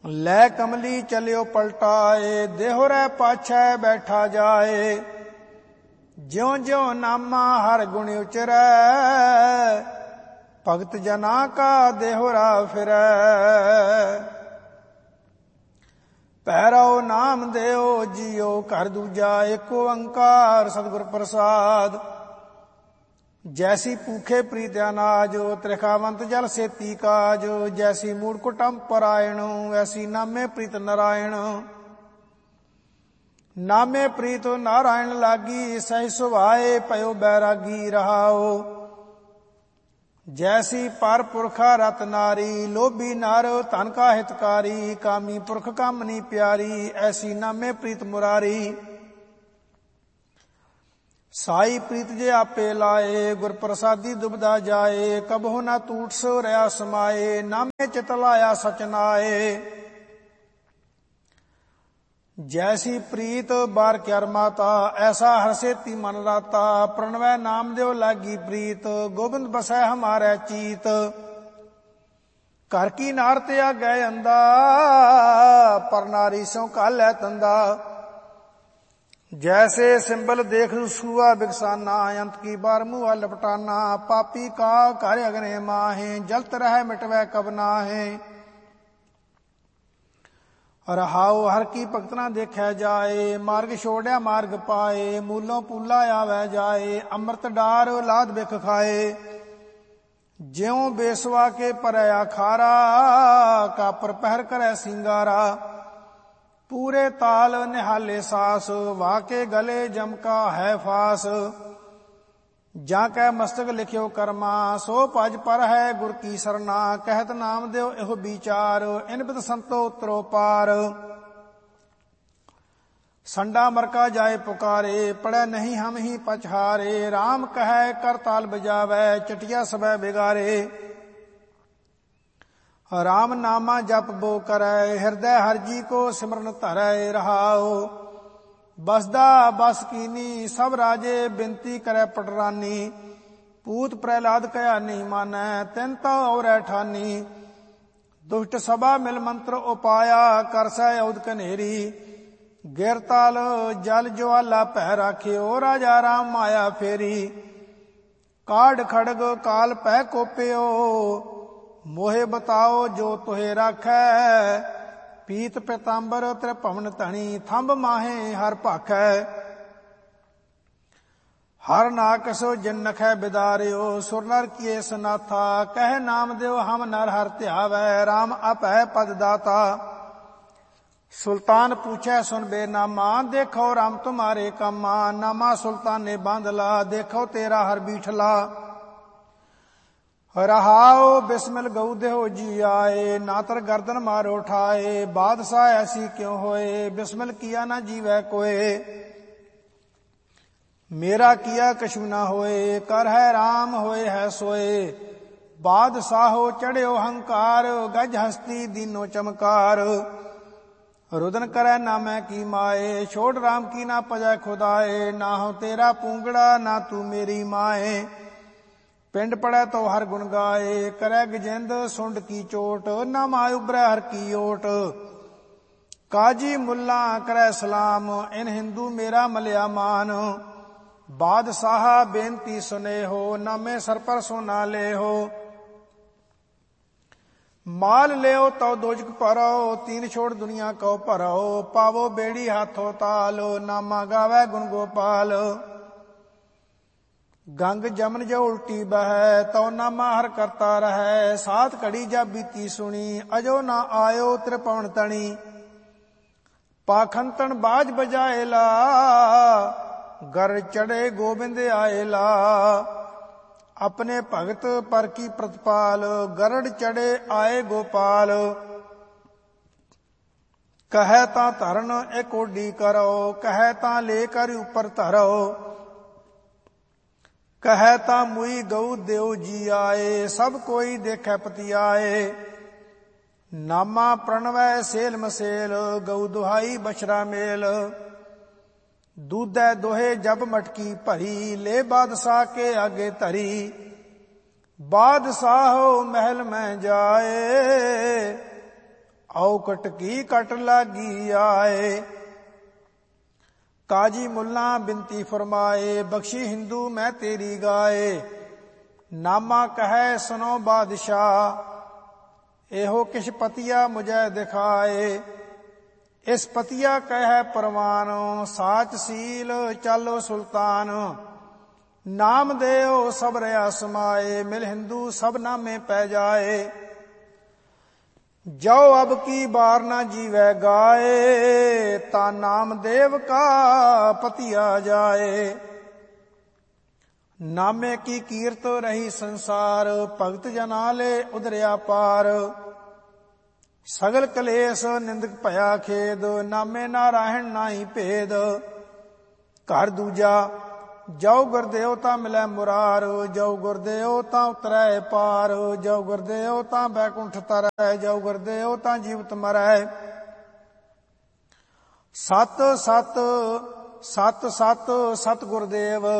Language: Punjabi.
ਲੈ ਕਮਲੀ ਚਲਿਓ ਪਲਟਾਏ, ਦੇਹੁ ਰਹਿ ਪਾਛੈ ਬੈਠਾ ਜਾਏ। ਜਿਉ ਜਿਉ ਨਾਮਾ ਹਰ ਗੁਣ ਉਚਰੈ, ਭਗਤ ਜਨਾ ਕਾ ਦੇਹੁਰਾ ਫਿਰੈ। ਭੈਰਵ ਨਾਮ ਦਿਓ ਜੀਓ ਘਰ ਦੂਜਾ, ਏਕ ਓੰਕਾਰ ਸਤਿਗੁਰ ਪ੍ਰਸਾਦ। ਜੈਸੀ ਭੂਖੇ ਪ੍ਰੀਤ ਅਨਾਜ, ਤ੍ਰਿਖਾਵੰਤ ਜਲ ਸੇਤੀ ਕਾਜ। ਜੈਸੀ ਮੂੜ ਕੁਟੰਬ ਪਰਾਇਣ, ਐਸੀ ਨਾਮੇ ਪ੍ਰੀਤ ਨਾਰਾਇਣ। ਨਾਮੇ ਪ੍ਰੀਤ ਨਾਰਾਇਣ ਲਾਗੀ, ਸਹਿ ਸੁਭਾਏ ਭਇਓ ਬੈਰਾਗੀ ਰਹਾਓ। ਜੈਸੀ ਪਰ ਪੁਰਖਾ ਰਤ ਨਾਰੀ, ਲੋਭੀ ਨਰ ਧਨ ਕਾ ਹਿਤਕਾਰੀ। ਕਾਮੀ ਪੁਰਖ ਕਾਮਨੀ ਪਿਆਰੀ, ਐਸੀ ਨਾਮੇ ਪ੍ਰੀਤ ਮੁਰਾਰੀ। ਸਾਈ ਪ੍ਰੀਤ ਜੇ ਆਪੇ ਲਾਏ, ਗੁਰ ਪ੍ਰਸਾਦੀ ਦੁਬਦਾ ਜਾਏ। ਕਬਹੁ ਨਾ ਟੂਟ ਸੋ ਰਿਆ ਸਮਾਏ, ਨਾਮੇ ਚਿਤ ਲਾਇਆ ਸਚ ਨਾਏ। ਜੈਸੀ ਪ੍ਰੀਤ ਬਾਰ ਕਿਆਰ ਮਾਤਾ, ਐਸਾ ਹਰ ਸੇਤੀ ਮਨ ਰਾਤਾ। ਪ੍ਰਣਵੈ ਨਾਮ ਦਿਓ ਲਾਗੀ ਪ੍ਰੀਤ, ਗੋਬਿੰਦ ਬਸੈ ਹਮਾਰੇ ਚੀਤ। ਘਰ ਕੀ ਨਾਰ ਤੇ ਆ ਗਏ ਅੰਦਾ, ਪਰ ਨਾਰੀ ਸੋ ਕਾਲੈ ਤੰਦਾ। ਜੈਸੇ ਸਿੰਬਲ ਦੇਖ ਸੂਆ ਬਿਗਸਾਨਾ, ਅੰਤ ਕੀ ਬਾਰ ਮੂਆ ਲਪਟਾਨਾ। ਪਾਪੀ ਕਾ ਘਰ ਅਗਨੇ ਮਾਹੇ, ਜਲਤ ਰਹਿ ਮਿਟਵੈ ਕਬ ਨਾਹੇ। ਰਹਾਉ ਹਰ ਕੀ ਭਗਤ ਨਾ ਦੇਖਿਆ ਜਾਏ, ਮਾਰਗ ਛੋੜਿਆ ਮਾਰਗ ਪਾਏ। ਮੂਲੋਂ ਪੂਲਾ ਆਵੈ ਜਾਏ, ਅੰਮ੍ਰਿਤ ਡਾਰ ਲਾਦ ਬਿਖ ਖਾਏ। ਜਿਉ ਬੇਸਵਾ ਕੇ ਭਰੈ ਖਾਰਾ, ਕਾਪਰ ਪਹਿਰ ਕਰੈ ਸਿੰਗਾਰਾ। ਪੂਰੇ ਤਾਲ ਨਿਹਾਲੇ ਸਾਸ, ਵਾਕੇ ਗਲੇ ਜਮਕਾ ਹੈ ਫਾਸ। ਜਾਂ ਕੈ ਮਸਤਕ ਲਿਖਿਓ ਕਰਮਾ, ਸੋ ਭਜ ਪਰ ਹੈ ਗੁਰ ਕੀ ਸਰਨਾ। ਕਹਿਤ ਨਾਮ ਦਿਓ ਇਹੋ ਵਿਚਾਰ, ਇਨ ਬਿਦ ਸੰਤੋ ਉਤਰੋ ਪਾਰ। ਸੰਡਾ ਮਰਕਾ ਜਾਏ ਪੁਕਾਰੇ, ਪੜੈ ਨਹੀਂ ਹਮ ਹੀ ਪਛਾਰੇ। RAM ਕਹੈ ਕਰ ਤਾਲ ਬਜਾਵੈ, ਚਟਿਆ ਸਭੈ ਬਿਗਾਰੇ। RAM ਨਾਮਾ ਜਪ ਬੋ ਕਰੈ, ਹਿਰਦੈ ਹਰਿ ਜੀ ਕੋ ਸਿਮਰਨ ਧਰੈ ਰਹਾਉ। ਬਸਦਾ ਬਸ ਕੀਨੀ ਸਭ ਰਾਜੇ, ਬਿਨਤੀ ਕਰੈ ਪਟਰਾਨੀ। ਪੂਤ ਪ੍ਰਹਿਲਾਦ ਕਹਿਆ ਨਹੀਂ ਮਾਨੈ, ਤਿਨ ਤਾ ਔਰੈ ਠਾਨੀ। ਦੁਸ਼ਟ ਸਭਾ ਮਿਲ ਮੰਤਰ ਉਪਾਇਆ, ਕਰਸੈ ਔਦ ਕਨੇਰੀ। ਗਿਰਤਾਲ ਜਲ ਜਵਾਲਾ ਭੈ ਰਾਖਿਓ, ਰਾਜਾ ਰਾਮ ਮਾਇਆ ਫੇਰੀ। ਕਾਢ ਖੜਗ ਕਾਲ ਪੈ ਕੋਪਿਓ, ਮੋਹਿ ਬਤਾਓ ਜੋ ਤੁਹੇ ਰਾਖੈ। ਪੀਤ ਪਿਤਾੰਬਰ ਤ੍ਰਿਭਵਨ ਧਣੀ, ਥੰਬ ਮਾਹੇ ਹਰ ਭਾਖੈ। ਹਰ ਨਾਕਸੋ ਜਿਨ ਨਖੈ ਬਿਦਾਰਿਓ, ਸੁਰ ਨਰ ਕੀਏ ਸਨਾਥਾ। ਕਹਿ ਨਾਮ ਦਿਓ ਹਮ ਨਰ ਹਰ ਧਿਆਵੈ, RAM ਆਪੈ ਪਦ ਦਾਤਾ। ਸੁਲਤਾਨ पूछै सुन बेनामा, देखो राम तुम्हारे कामा। नामा सुल्तान ने बांधला, देखो तेरा हर बीठला। रहाओ बिस्मिल गऊ देहो जी आए, नातर गर्दन मारो ठाए। बादशाह ऐसी क्यों होए, बिस्मिल किया ना जीवै कोय। मेरा किया कछु ना होए, कर है राम होए है सोए। बादशाहो चढ़्यो हंकार, गज हस्ती दीनो चमकार। रुदन करे ना मैं की माए, छोड़ राम की ना पजै खुदाए। ना हो तेरा पूंगड़ा ना तू मेरी माए, पिंड पड़े तो हर गुण गाए। करे गजेंद सुंड की चोट, ना माय उबरै हर की ओट। काजी मुल्ला करे सलाम, इन हिंदू मेरा मलिया मान। बादशाह बेनती सुने हो, ना मैं सर पर सोना ले हो। माल लेओ तो दोजक परो, तीन छोड़ दुनिया को भरो। पावो बेड़ी हाथों ताल, नामा गावै गुण गोपाल। गंग जमन जो उल्टी बहै, तो नामा हर करता रहै। सात घड़ी जब बीती सुनी, अजो ना आयो त्रिपवन तणी। पाखंतन बाज बजाएला, गर चढ़े गोबिंद आएला। अपने भगत पर की प्रतिपाल, गरड़ चढ़े आए गोपाल। कहे ता धरन एक ओडी करो, कहे ता लेकर ऊपर धरो। कहे ता मुई गऊ देव जी आए, सब कोई देखे पति आए। नामा प्रणवै सेल मसेल, गऊ दुहाई बछरा मेल। दूधै दोहे जब मटकी भरी, ले बादशाह के आगे धरी। बादशाह महल में जाए, ਔਕਟ ਕੀ ਕਟ ਲਾਗੀ ਆਏ। ਕਾਜੀ ਮੁੱਲਾ ਬਿਨਤੀ ਫਰਮਾਏ, ਬਖਸ਼ੀ ਹਿੰਦੂ ਮੈਂ ਤੇਰੀ ਗਾਏ। ਨਾਮਾ ਕਹੈ ਸੁਨੋ ਬਾਦਸ਼ਾਹ, ਇਹੋ ਕਿਛ ਪਤੀਆ ਮੁਝੈ ਦਿਖਾਏ। ਇਸ ਪਤੀਆ ਕਹਿ ਪਰਵਾਨ, ਸਾਚ ਸੀਲ ਚਾਲੋ ਸੁਲਤਾਨ। ਨਾਮ ਦੇਓ ਸਭ ਰਿਆ ਸਮਾਏ, ਮਿਲ ਹਿੰਦੂ ਸਭ ਨਾਮੇ ਪੈ ਜਾਏ। ਜੋ ਅਬ ਕੀ ਬਾਰ ਨਾ ਜੀਵੈ ਗਾਏ, ਤਾ ਨਾਮ ਦੇਵ ਕਾ ਪਤੀਆ ਜਾਏ। ਨਾਮੇ ਕੀ ਕੀਰਤ ਰਹੀ ਸੰਸਾਰ, ਭਗਤ ਜਨਾ ਲੈ ਉਧਰਿਆ ਪਾਰ। ਸਗਲ ਕਲੇਸ਼ ਨਿੰਦਕ ਭਇਆ ਖੇਦ, ਨਾਮੇ ਨਾਰਾਇਣ ਨਾਹੀ ਭੇਦ। ਘਰ ਦੂਜਾ ਜੋ ਗੁਰਦੇਵ ਤਾਂ ਮਿਲੈ ਮੁਰਾਰ, ਜੋ ਗੁਰਦੇਵ ਤਾਂ ਉਤਰੈ ਪਾਰ। ਜੋ ਗੁਰਦੇਵ ਤਾਂ ਬੈਕੁੰਠ ਤਰੈ, ਜੋ ਗੁਰਦੇਵ ਤਾਂ ਜੀਵਤ ਮਰੈ। ਸਤ ਸਤ ਸਤ ਸਤ ਸਤ ਗੁਰਦੇਵ,